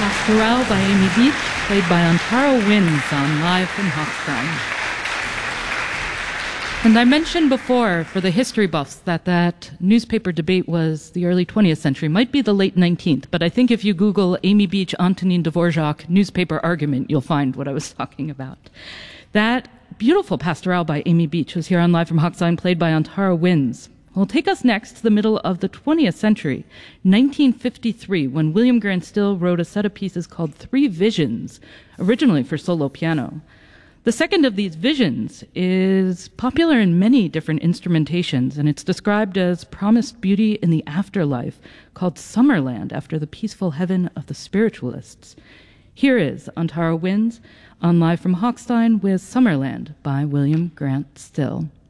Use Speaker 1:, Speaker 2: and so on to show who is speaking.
Speaker 1: Pastoral by Amy Beach, played by Antara Winds on Live from Hochstein. And I mentioned before, for the history buffs, that newspaper debate was the early 20th century, might be the late 19th, but I think if you Google Amy Beach, Antonin Dvorak newspaper argument, you'll find what I was talking about. That beautiful pastoral by Amy Beach was here on Live from Hochstein, played by Antara Winds. Will take us next to the middle of the 20th century, 1953, when William Grant Still wrote a set of pieces called Three Visions, originally for solo piano. The second of these visions is popular in many different instrumentations, and it's described as promised beauty in the afterlife, called Summerland, after the peaceful heaven of the spiritualists. Here is Antara Winds on Live from Hochstein with Summerland by William Grant Still.